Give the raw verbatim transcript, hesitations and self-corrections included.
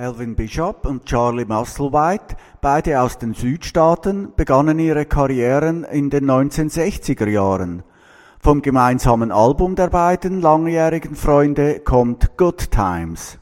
Alvin Bishop und Charlie Musselwhite, beide aus den Südstaaten, begannen ihre Karrieren in den neunzehnhundertsechziger Jahren. Vom gemeinsamen Album der beiden langjährigen Freunde kommt Good Times.